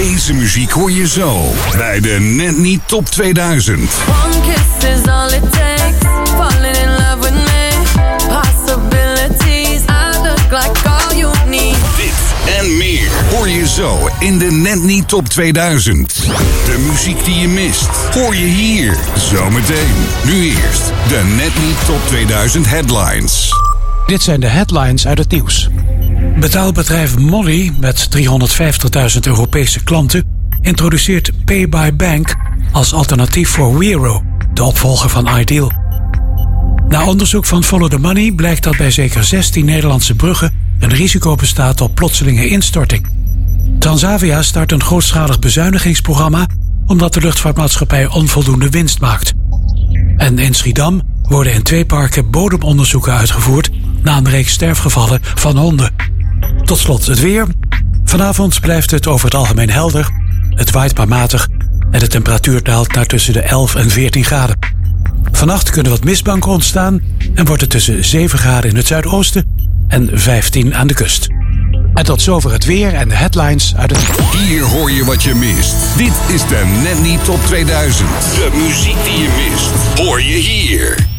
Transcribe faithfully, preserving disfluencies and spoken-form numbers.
Deze muziek hoor je zo bij de Net Niet Top tweeduizend. One kiss is all it takes. Falling in love with me. Possibilities. I look like all you need. Dit en meer hoor je zo in de Net Niet Top tweeduizend. De muziek die je mist hoor je hier zometeen. Nu eerst de Net Niet Top tweeduizend headlines. Dit zijn de headlines uit het nieuws. Betaalbedrijf Molly met driehonderdvijftigduizend Europese klanten introduceert Pay by Bank als alternatief voor Wero, de opvolger van Ideal. Na onderzoek van Follow the Money blijkt dat bij zeker zestien Nederlandse bruggen een risico bestaat op plotselinge instorting. Transavia start een grootschalig bezuinigingsprogramma omdat de luchtvaartmaatschappij onvoldoende winst maakt. En in Schiedam worden in twee parken bodemonderzoeken uitgevoerd na een reeks sterfgevallen van honden. Tot slot het weer. Vanavond blijft het over het algemeen helder. Het waait maar matig en de temperatuur daalt naar tussen de elf en veertien graden. Vannacht kunnen wat mistbanken ontstaan en wordt het tussen zeven graden in het zuidoosten en vijftien aan de kust. En tot zover het weer en de headlines uit het... Hier hoor je wat je mist. Dit is de Net Niet Top tweeduizend. De muziek die je mist hoor je hier.